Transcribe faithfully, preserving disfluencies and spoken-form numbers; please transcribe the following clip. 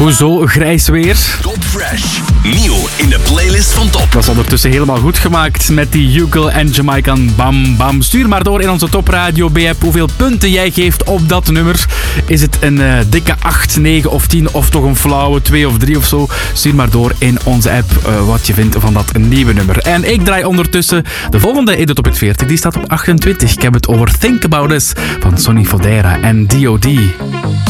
Hoezo grijs weer? Top Fresh. Nieuw in de playlist van Top. Dat is ondertussen helemaal goed gemaakt met die Yukel en Jamaican Bam Bam. Stuur maar door in onze Top Radio B-app hoeveel punten jij geeft op dat nummer. Is het een uh, dikke acht, negen of tien of toch een flauwe twee of drie of zo? Stuur maar door in onze app uh, wat je vindt van dat nieuwe nummer. En ik draai ondertussen de volgende in de Top veertig. Die staat op achtentwintig. Ik heb het over Think About Us van Sonny Fodera en D O D.